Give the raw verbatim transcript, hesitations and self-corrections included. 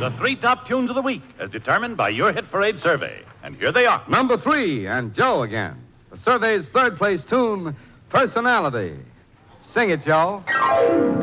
the three top tunes of the week, as determined by your Hit Parade survey. And here they are. Number three, and Joe again. The survey's third place tune, Personality. Sing it, Joe.